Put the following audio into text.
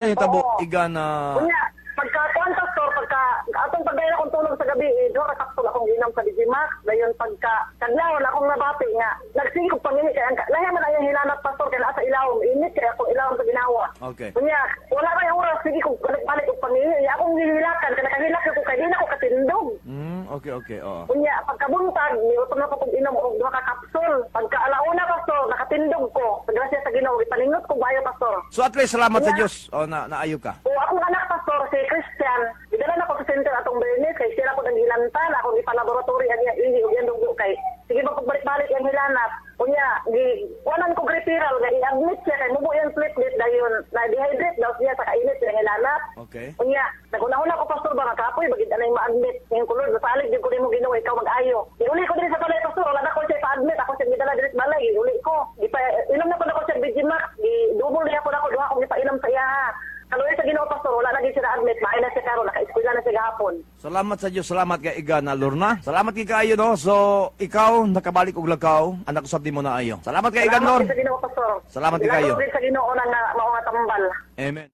nahitabo Oo. iga na Kunya, pagka kuan pastor, pagka atong pagdaya akong tulog sa gabi, do ra kapsul akong ginam sa Digimax, dayon pagka kadlawon akong nabati nga nagsigog pamili kay ang lahi man ayang hilanat pastor kay naa sa ilawom, init kay akong ilawom sa ginawa. Okay. Kunya, wala kay oras sige kog balik og pamili, akong nihilakan kay nakahilak ko kay di na ko katindog. Okay. Oo. Kunya, pagkabuntag, niutom na ko kung inom og duha ka kapsul. Pagka alauna pastor, nakatindog ko. Sa grasya sa Ginoo, ipalingot ko bayo pastor. So at least salamat sa Dios. Naayo ka. O akong anak pastor, si Christian, idala na ko sa center atong Bernes, kay sila ko nang hilantan, akong ipalaboratory ang iya ihi og yan dugo kay. Sige mapagbalik-balik ang hilanat. Kunya, wanan ko referral, kay i-admit siya, kay mubo yung platelet dayon, na-dehydrate daw siya sa kainit ng hilanat. Okay. Kunya, naguna-una ko pastor ba kapoy, bagid anay ma-admit. Yung kulod, masalig din ko din mo ginawa, ikaw mag-ayo. Iuli ko din sa balay pastor, wala na ko siya pa-admit, ako siya gidala din sa balay, iuli ko. Inom na ko na ko siya Digimax, double niya ko na ko, duha akong ipainom sa iya ha. Kaluoy sa Ginoo pastor, wala lagi siya na-admit, maay na siya karon, naka-eskwela na siya gahapon. Salamat sa Dios, salamat kay iga na Lorna. Salamat kay kayo no. So ikaw nakabalik og lakaw, anak usab di mo na ayo. Salamat kay iga Lor. Salamat sa Ginoo pastor. Salamat kay kayo. Salamat din sa Ginoo na mao nga tambal. Amen.